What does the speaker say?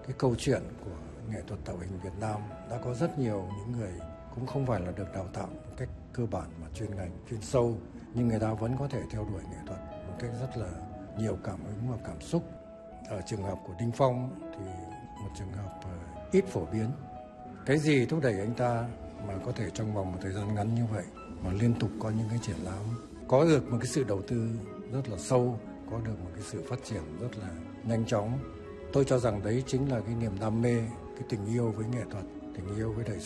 cái câu chuyện của nghệ thuật tạo hình Việt Nam. Đã có rất nhiều những người cũng không phải là được đào tạo một cách cơ bản mà chuyên ngành, chuyên sâu, nhưng người ta vẫn có thể theo đuổi nghệ thuật một cách rất là nhiều cảm hứng và cảm xúc. Ở trường hợp của Đinh Phong thì một trường hợp ít phổ biến. Cái gì thúc đẩy anh ta mà có thể trong vòng một thời gian ngắn như vậy mà liên tục có những cái triển lãm, có được một cái sự đầu tư rất là sâu, có được một cái sự phát triển rất là nhanh chóng. Tôi cho rằng đấy chính là cái niềm đam mê, cái tình yêu với nghệ thuật, tình yêu với đời